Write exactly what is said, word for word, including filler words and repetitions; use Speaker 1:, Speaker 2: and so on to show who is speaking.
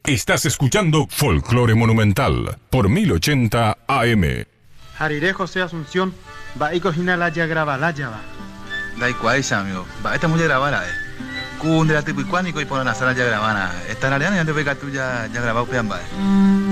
Speaker 1: Estás escuchando Folclore Monumental por mil ochenta A M.
Speaker 2: Jariré José Asunción, va y cocina la ya graba la ya va.
Speaker 3: Da igual, amigo. Va, esta mujer grabada, eh. Cunde la tipo y cuánico y ponen a sala ya grabada. Esta en la ya te ve que tú ya ya grabado peamba, eh.